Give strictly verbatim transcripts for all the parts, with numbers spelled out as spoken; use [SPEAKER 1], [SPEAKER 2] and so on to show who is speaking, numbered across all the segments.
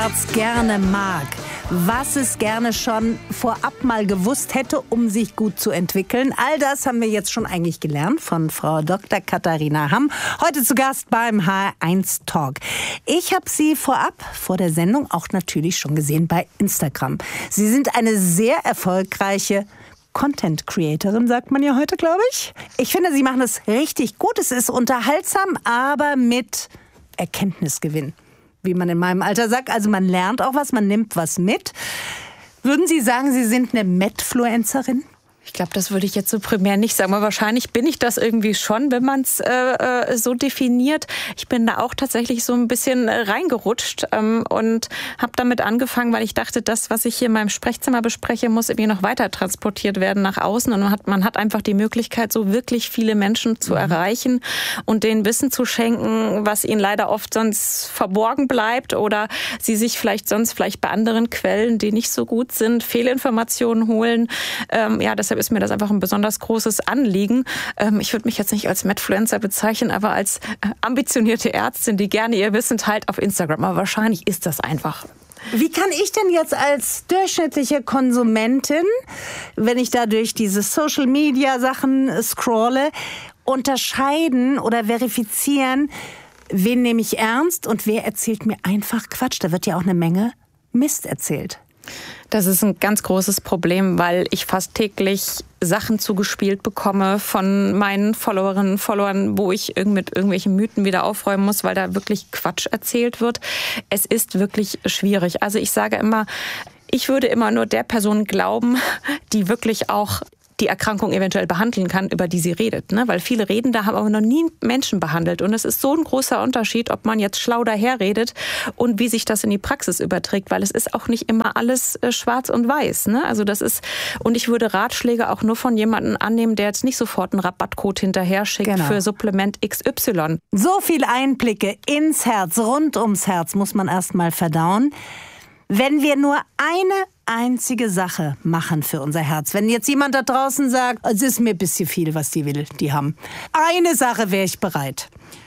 [SPEAKER 1] Herz gerne mag, was es gerne schon vorab mal gewusst hätte, um sich gut zu entwickeln. All das haben wir jetzt schon eigentlich gelernt von Frau Doktor Katharina Hamm. Heute zu Gast beim H R eins Talk. Ich habe Sie vorab, vor der Sendung, auch natürlich schon gesehen bei Instagram. Sie sind eine sehr erfolgreiche Content-Creatorin, sagt man ja heute, glaube ich. Ich finde, Sie machen es richtig gut. Es ist unterhaltsam, aber mit Erkenntnisgewinn, wie man in meinem Alter sagt. Also man lernt auch was, man nimmt was mit. Würden Sie sagen, Sie sind eine Medfluencerin?
[SPEAKER 2] Ich glaube, das würde ich jetzt so primär nicht sagen, aber wahrscheinlich bin ich das irgendwie schon, wenn man es äh, so definiert. Ich bin da auch tatsächlich so ein bisschen reingerutscht ähm, und habe damit angefangen, weil ich dachte, das, was ich hier in meinem Sprechzimmer bespreche, muss irgendwie noch weiter transportiert werden nach außen. Und man hat, man hat einfach die Möglichkeit, so wirklich viele Menschen zu mhm. erreichen und denen Wissen zu schenken, was ihnen leider oft sonst verborgen bleibt oder sie sich vielleicht sonst vielleicht bei anderen Quellen, die nicht so gut sind, Fehlinformationen holen. Ähm, ja, das Deshalb ist mir das einfach ein besonders großes Anliegen. Ich würde mich jetzt nicht als Medfluencer bezeichnen, aber als ambitionierte Ärztin, die gerne ihr Wissen teilt auf Instagram. Aber wahrscheinlich ist das einfach.
[SPEAKER 1] Wie kann ich denn jetzt als durchschnittliche Konsumentin, wenn ich da durch diese Social-Media-Sachen scrolle, unterscheiden oder verifizieren, wen nehme ich ernst und wer erzählt mir einfach Quatsch? Da wird ja auch eine Menge Mist erzählt.
[SPEAKER 2] Das ist ein ganz großes Problem, weil ich fast täglich Sachen zugespielt bekomme von meinen Followerinnen und Followern, wo ich mit irgendwelchen Mythen wieder aufräumen muss, weil da wirklich Quatsch erzählt wird. Es ist wirklich schwierig. Also ich sage immer, ich würde immer nur der Person glauben, die wirklich auch die Erkrankung eventuell behandeln kann, über die sie redet. Ne? Weil viele reden, da haben aber noch nie Menschen behandelt. Und es ist so ein großer Unterschied, ob man jetzt schlau daherredet und wie sich das in die Praxis überträgt. Weil es ist auch nicht immer alles äh, schwarz und weiß. Ne? Also das ist, und ich würde Ratschläge auch nur von jemandem annehmen, der jetzt nicht sofort einen Rabattcode hinterher schickt genau. für Supplement X Y.
[SPEAKER 1] So viel Einblicke ins Herz, rund ums Herz muss man erst mal verdauen. Wenn wir nur eine einzige Sache machen für unser Herz, wenn jetzt jemand da draußen sagt, es ist mir ein bisschen viel, was die will, die haben. Eine Sache wäre ich bereit.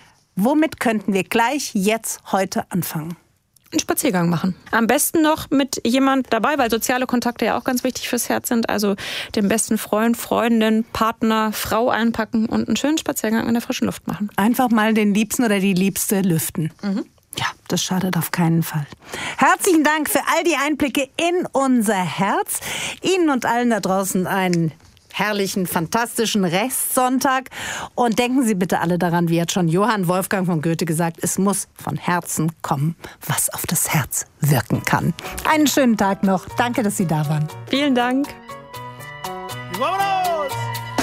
[SPEAKER 1] Womit könnten wir gleich jetzt heute anfangen?
[SPEAKER 2] Einen Spaziergang machen. Am besten noch mit jemand dabei, weil soziale Kontakte ja auch ganz wichtig fürs Herz sind. Also den besten Freund, Freundin, Partner, Frau einpacken und einen schönen Spaziergang in der frischen Luft machen.
[SPEAKER 1] Einfach mal den Liebsten oder die Liebste lüften. Mhm. Ja, das schadet auf keinen Fall. Herzlichen Dank für all die Einblicke in unser Herz. Ihnen und allen da draußen einen herrlichen, fantastischen Restsonntag. Und denken Sie bitte alle daran, wie hat schon Johann Wolfgang von Goethe gesagt, es muss von Herzen kommen, was auf das Herz wirken kann. Einen schönen Tag noch. Danke, dass Sie da waren.
[SPEAKER 2] Vielen Dank.